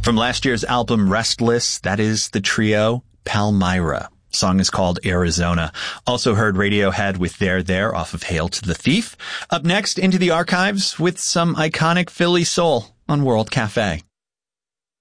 From last year's album Restless, that is the trio Palmyra. Song is called Arizona. Also heard Radiohead with There off of Hail to the Thief. Up next, into the archives with some iconic Philly soul on World Cafe.